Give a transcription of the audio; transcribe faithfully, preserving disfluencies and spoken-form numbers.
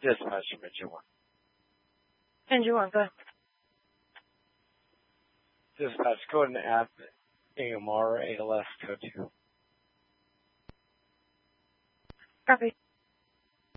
Dispatch from engine one. Engine one, go ahead. Dispatch, go ahead and add A M R A L S code two. Copy.